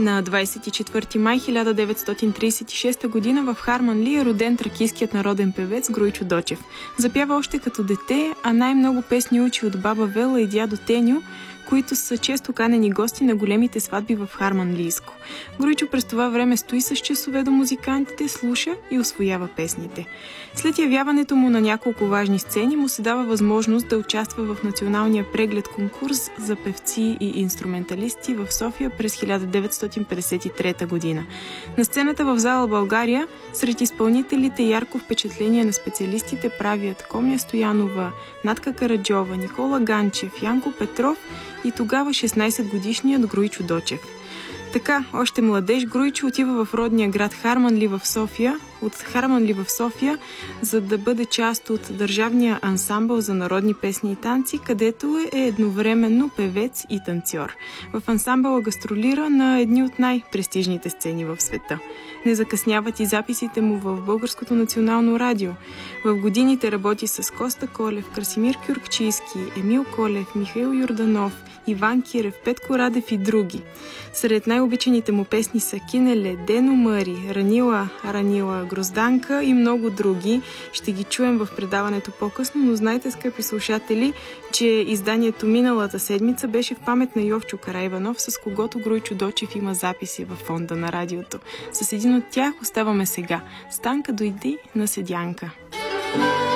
На 24 май 1936 г. в Харманли е роден тракийският народен певец Груйчо Дочев. Запява още като дете, а най-много песни учи от баба Вела и дядо Теню, които са често канени гости на големите сватби в Харманлийско. Груйчо през това време стои с часове до музикантите, слуша и усвоява песните. След явяването му на няколко важни сцени му се дава възможност да участва в националния преглед конкурс за певци и инструменталисти в София през 1953 година. На сцената в зала България сред изпълнителите ярко впечатление на специалистите правят Комя Стоянова, Натка Караджова, Никола Ганчев, Янко Петров и тогава 16-годишният Груйчо Дочев. Така, още младеж, Груйчо отива в родния град Харманли в София, за да бъде част от Държавния ансамбъл за народни песни и танци, където е едновременно певец и танцор. В ансамбъла гастролира на едни от най-престижните сцени в света. Не закъсняват и записите му в Българското национално радио. В годините работи с Коста Колев, Красимир Кюркчийски, Емил Колев, Михаил Йорданов, Иван Кирев, Петко Радев и други. Сред най-обичаните му песни са Кинеле, Дено Мъри, Ранила, Грозданка и много други. Ще ги чуем в предаването по-късно, но знайте, скъпи слушатели, че изданието миналата седмица беше в памет на Йовчо Караиванов, с когото Груйчо Дочев има записи във фонда на радиото. С един от тях оставаме сега. Станка, дойди на седянка.